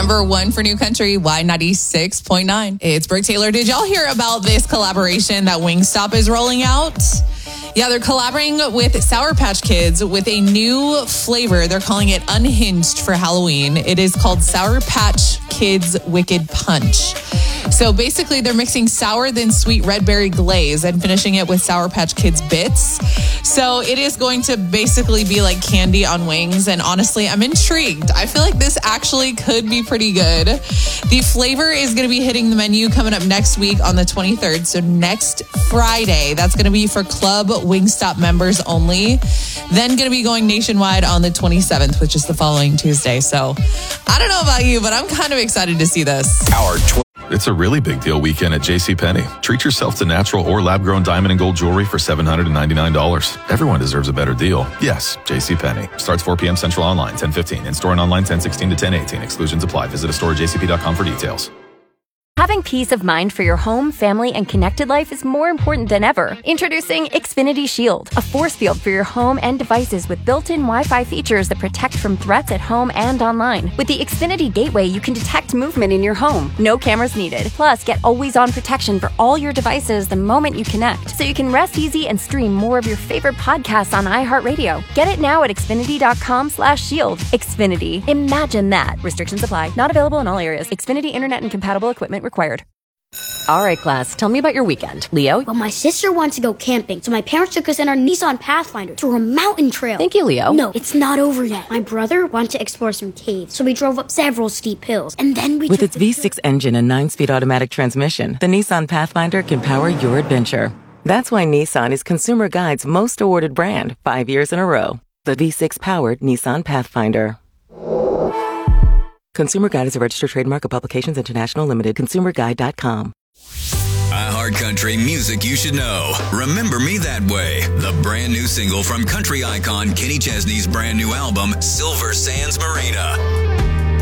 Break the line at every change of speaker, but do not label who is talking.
number one for New Country, Y96.9. It's Brooke Taylor. Did y'all hear about this collaboration that Wingstop is rolling out? Yeah, they're collaborating with Sour Patch Kids with a new flavor. They're calling it Unhinged for Halloween. It is called Sour Patch Kids Wicked Punch. So basically, they're mixing sour then sweet red berry glaze and finishing it with Sour Patch Kids bits. So it is going to basically be like candy on wings. And honestly, I'm intrigued. I feel like this actually could be pretty good. The flavor is going to be hitting the menu coming up next week on the 23rd. So next Friday, that's going to be for Club Wingstop members only. Then going to be going nationwide on the 27th, which is the following Tuesday. So I don't know about you, but I'm kind of excited to see this.
It's a really big deal weekend at JCPenney. Treat yourself to natural or lab-grown diamond and gold jewelry for $799. Everyone deserves a better deal. Yes, JCPenney. Starts 4 p.m. Central online, 10:15. In-store and online, 10:16 to 10:18. Exclusions apply. Visit a store at jcp.com for details.
Having peace of mind for your home, family, and connected life is more important than ever. Introducing Xfinity Shield, a force field for your home and devices with built-in Wi-Fi features that protect from threats at home and online. With the Xfinity Gateway, you can detect movement in your home. No cameras needed. Plus, get always-on protection for all your devices the moment you connect, so you can rest easy and stream more of your favorite podcasts on iHeartRadio. Get it now at Xfinity.com/shield. Xfinity. Imagine that. Restrictions apply. Not available in all areas. Xfinity Internet and compatible equipment required. All right, class, tell me about your weekend. Leo?
Well, my sister wanted to go camping, so my parents took us in our Nissan Pathfinder to a mountain trail.
Thank you, Leo.
No, it's not over yet. My brother wanted to explore some caves, so we drove up several steep hills, and then we
With its V6 engine and 9-speed automatic transmission, the Nissan Pathfinder can power your adventure. That's why Nissan is Consumer Guide's most awarded brand 5 years in a row. The V6-powered Nissan Pathfinder. Consumer Guide is a registered trademark of Publications International Limited. ConsumerGuide.com.
iHeartCountry music you should know. Remember Me That Way, the brand new single from country icon Kenny Chesney's brand new album, Silver Sands Marina.